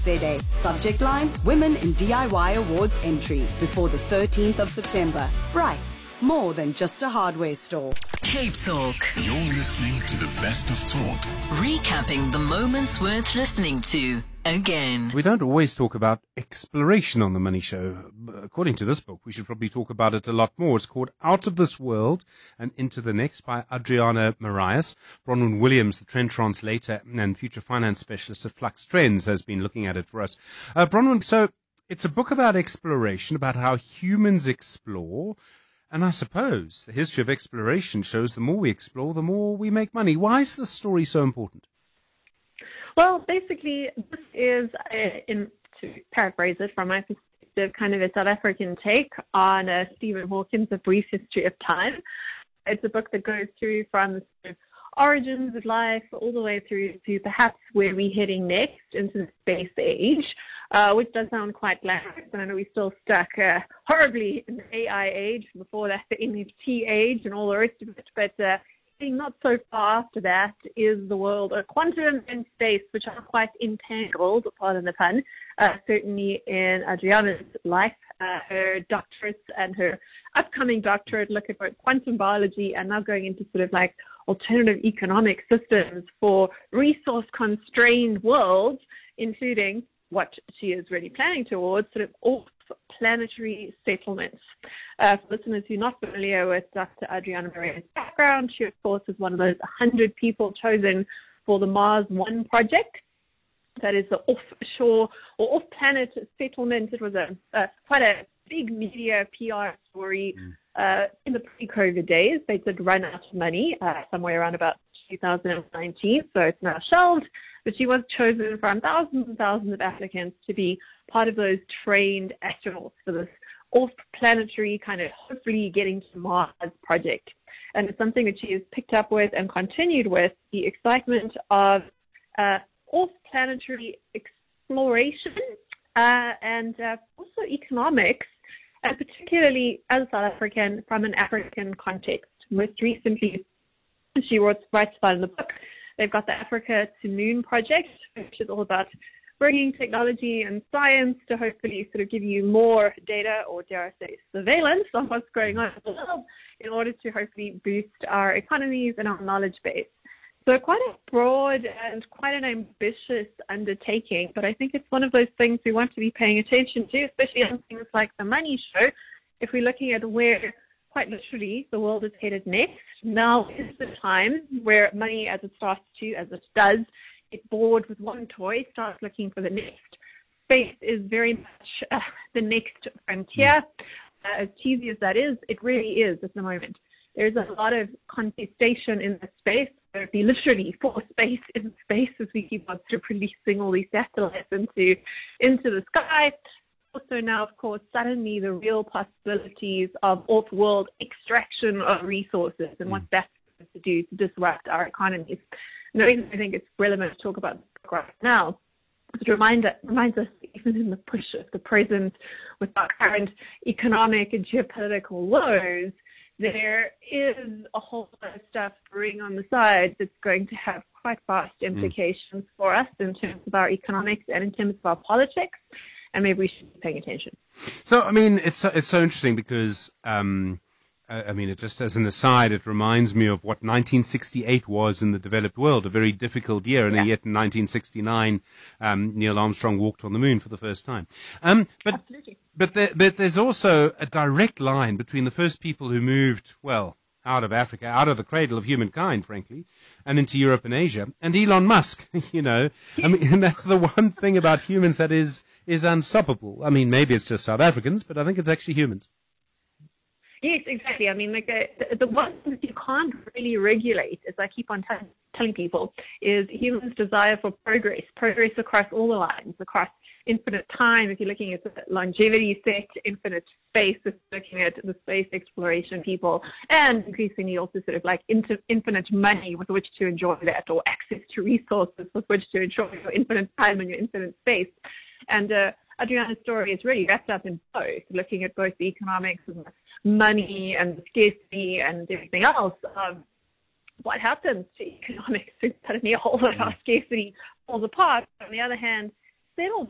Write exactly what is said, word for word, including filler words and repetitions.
Z A. Subject line, Women in D I Y Awards entry before the thirteenth of September. Brights, more than just a hardware store. Cape Talk. You're listening to the best of talk. Recapping the moments worth listening to again. We don't always talk about exploration on the Money Show. According to this book, we should probably talk about it a lot more. It's called Out of This World and Into the Next by Adriana Marias. Bronwyn Williams, the trend translator and future finance specialist at Flux Trends, has been looking at it for us. Uh, Bronwyn, so it's a book about exploration, about how humans explore. And I suppose the history of exploration shows the more we explore, the more we make money. Why is this story so important? Well, basically, this is, a, in, to paraphrase it from my perspective, kind of a South African take on uh, Stephen Hawking's A Brief History of Time. It's a book that goes through from the sort of origins of life all the way through to perhaps where we're heading next into the space age. Uh, which does sound quite glamorous, and I know we're still stuck uh, horribly in the A I age, before that the N F T age and all the rest of it, but uh, not so far after that is the world of quantum and space, which are quite entangled, pardon the pun, uh, certainly in Adriana's life. Uh, her doctorate and her upcoming doctorate look at both quantum biology and now going into sort of like alternative economic systems for resource-constrained worlds, including what she is really planning towards, sort of off-planetary settlements. Uh, for listeners who are not familiar with Doctor Adriana Maria's background, she, of course, is one of those one hundred people chosen for the Mars One project. That is the offshore or off-planet settlement. It was a, a quite a big media P R story mm. uh, in the pre-COVID days. They did run out of money uh, somewhere around about two thousand nineteen, so it's now shelved. But she was chosen from thousands and thousands of applicants to be part of those trained astronauts for this off-planetary kind of hopefully getting to Mars project. And it's something that she has picked up with and continued with, the excitement of uh, off-planetary exploration uh, and uh, also economics, and particularly as a South African from an African context. Most recently, she writes about in the book, they've got the Africa to Moon project, which is all about bringing technology and science to hopefully sort of give you more data, or dare I say surveillance, on what's going on in the world in order to hopefully boost our economies and our knowledge base. So quite a broad and quite an ambitious undertaking, but I think it's one of those things we want to be paying attention to, especially on things like the Money Show. If we're looking at where, quite literally, the world is headed next, now is the time where money, as it starts to, as it does, get bored with one toy, starts looking for the next. Space is very much uh, the next frontier. Uh, as cheesy as that is, it really is at the moment. There's a lot of contestation in the space, whether it be literally for space in space, as we keep on sort of releasing all these satellites into, into the sky. Also now, of course, suddenly the real possibilities of off-world extraction of resources and mm. what that's supposed to do to disrupt our economies. And the reason I think it's relevant to talk about this book right now is it reminds, reminds us, even in the push of the present, with our current economic and geopolitical woes, there is a whole lot of stuff brewing on the side that's going to have quite vast implications mm. for us in terms of our economics and in terms of our politics. And maybe we should be paying attention. So, I mean, it's it's so interesting because, um, I mean, it just as an aside, it reminds me of what nineteen sixty-eight was in the developed world, a very difficult year. And yeah. yet in nineteen sixty-nine, um, Neil Armstrong walked on the moon for the first time. Um, but, Absolutely. But, there, but there's also a direct line between the first people who moved, well, out of Africa, out of the cradle of humankind, frankly, and into Europe and Asia, and Elon Musk, you know. I mean, and that's the one thing about humans that is is unstoppable. I mean, maybe it's just South Africans, but I think it's actually humans. Yes, exactly. I mean, like the, the one thing that you can't really regulate, as I keep on t- telling people, is humans' desire for progress, progress across all the lines, across infinite time, if you're looking at the longevity set, infinite space, if you're looking at the space exploration people, and increasingly also sort of like inter- infinite money with which to enjoy that, or access to resources with which to enjoy your infinite time and your infinite space. And uh, Adriana's story is really wrapped up in both, looking at both the economics and the money and the scarcity and everything else. Um, what happens to economics when suddenly a whole lot of our scarcity falls apart? On the other hand, settle